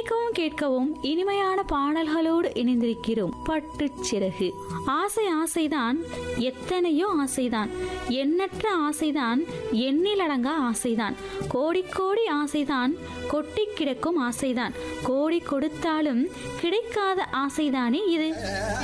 படிக்கவும் கேட்கவும் இனிமையான பாடல்களோடு இணைந்திருக்கிறோம். பட்டுச்சிறகு. ஆசை ஆசைதான், எத்தனையோ ஆசைதான், எண்ணற்ற ஆசைதான், எண்ணிலடங்கா ஆசைதான், கோடி கோடி ஆசைதான், கொட்டி கிடக்கும் ஆசைதான், கோடி கொடுத்தாலும் கிடைக்காத ஆசைதானே இது.